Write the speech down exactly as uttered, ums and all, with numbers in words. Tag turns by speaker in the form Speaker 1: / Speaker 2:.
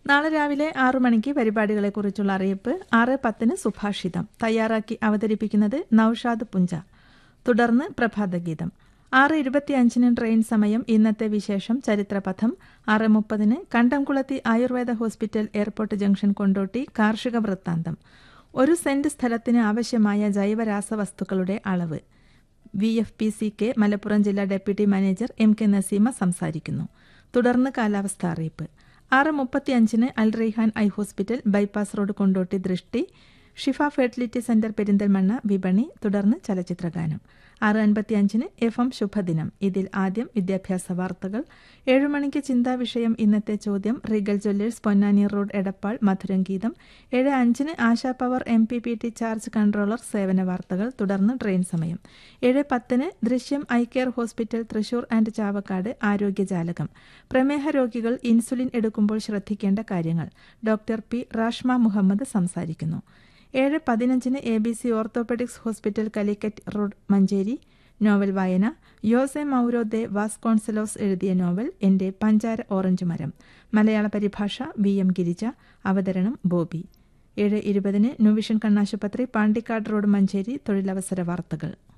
Speaker 1: നാളെ രാവിലെ ആറു മണിക്ക് പരിപാടികളെക്കുറിച്ചുള്ള അറിയിപ്പ്. ആറ് പത്തിന് സുഭാഷിതം തയ്യാറാക്കി അവതരിപ്പിക്കുന്നത് നൌഷാദ് പുഞ്ച. തുടർന്ന് പ്രഭാതഗീതം. ആറ് ഇരുപത്തിയഞ്ചിന് ട്രെയിൻ സമയം. ഇന്നത്തെ വിശേഷം ചരിത്രപഥം. ആറ് മുപ്പതിന് കണ്ടംകുളത്തി Ayurveda hospital airport junction Kondotty കാർഷിക വൃത്താന്തം. ഒരു സെന്റ് സ്ഥലത്തിന് ആവശ്യമായ ജൈവരാസവസ്തുക്കളുടെ അളവ്. V F P C K Malappuram ജില്ലാ deputy manager M K Naseema സംസാരിക്കുന്നു. തുടർന്ന് കാലാവസ്ഥ അറിയിപ്പ്. ആറ് മുപ്പത്തിയഞ്ചിന് അൽ Raihan eye hospital bypass road Kondotty ദൃഷ്ടി. ഷിഫ ഫെർട്ടിലിറ്റി സെന്റർ പെരിന്തൽമണ്ണ വിപണി. തുടർന്ന് ചലച്ചിത്രഗാനം. ആറ് അൻപത്തിയഞ്ചിന് എഫ് എം ശുഭദിനം. ഇതിൽ ആദ്യം വിദ്യാഭ്യാസ വാർത്തകൾ. ഏഴുമണിക്ക് ചിന്താവിഷയം ഇന്നത്തെ ചോദ്യം. Regal Jewellers Ponnani road Edappal മധുരം ഗീതം. ഏഴ് അഞ്ചിന് ASHA power M P P T charge controller സേവന വാർത്തകൾ. തുടർന്ന് ട്രെയിൻ സമയം. ഏഴ് പത്തിന് ദൃശ്യം eye care hospital Thrissur and Chavakkad ആരോഗ്യജാലകം. പ്രമേഹ രോഗികൾ ഇൻസുലിൻ എടുക്കുമ്പോൾ ശ്രദ്ധിക്കേണ്ട കാര്യങ്ങൾ. ഡോക്ടർ പി റാഷ്മ മുഹമ്മദ് സംസാരിക്കുന്നു. ഏഴ് പതിനഞ്ചിന് A B C orthopaedics hospital Calicut road Manjeri. Novel വായന. യോസെ മൗരോ ദെ വാസ്കോൺസലോസ് എഴുതിയ നോവൽ എന്റെ പഞ്ചാര ഓറഞ്ച് മരം. മലയാള പരിഭാഷ വി എം ഗിരിജ. അവതരണം ബോബി. ഏഴ് ഇരുപതിന് ന്യൂവിഷൻ കണ്ണാശുപത്രി പാണ്ടിക്കാട് റോഡ് മഞ്ചേരി തൊഴിലവസര വാർത്തകൾ.